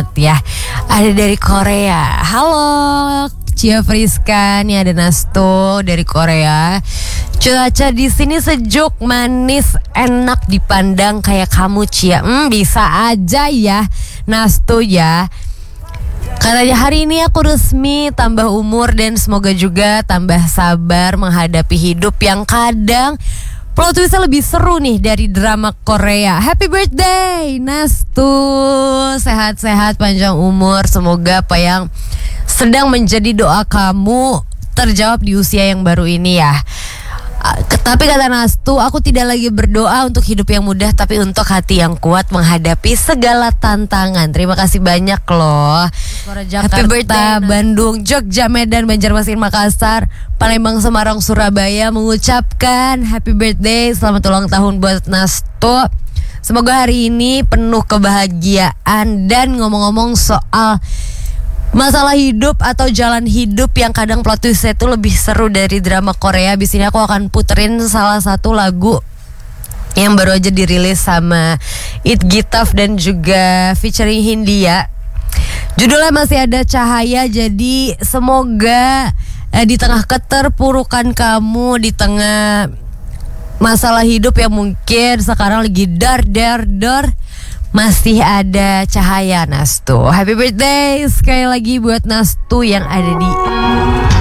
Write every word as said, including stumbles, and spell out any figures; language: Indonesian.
banget ya. Ada dari Korea. Halo Cia Friska, nih ada Nasto dari Korea. Cuaca di sini sejuk, manis, enak dipandang kayak kamu Cia. Hmm, bisa aja ya Nasto ya. Katanya hari ini aku resmi tambah umur dan semoga juga tambah sabar menghadapi hidup yang kadang plot twistnya lebih seru nih dari drama Korea. Happy birthday Nastu, sehat-sehat panjang umur. Semoga apa yang sedang menjadi doa kamu terjawab di usia yang baru ini ya. Tapi kata Nastu, aku tidak lagi berdoa untuk hidup yang mudah, tapi untuk hati yang kuat menghadapi segala tantangan. Terima kasih banyak loh. Jakarta, happy birthday Bandung, Jogja, Medan, Banjarmasin, Makassar, Palembang, Semarang, Surabaya mengucapkan happy birthday, selamat ulang tahun buat Nastu. Semoga hari ini penuh kebahagiaan. Dan ngomong-ngomong soal masalah hidup atau jalan hidup yang kadang plot twistnya itu lebih seru dari drama Korea, di sini aku akan puterin salah satu lagu yang baru aja dirilis sama It Gitaf dan juga featuring Hindia. Judulnya Masih Ada Cahaya. Jadi semoga eh, di tengah keterpurukan kamu, di tengah masalah hidup yang mungkin sekarang lagi dar dar dar, masih ada cahaya Nastu. Happy birthday sekali lagi buat Nastu yang ada di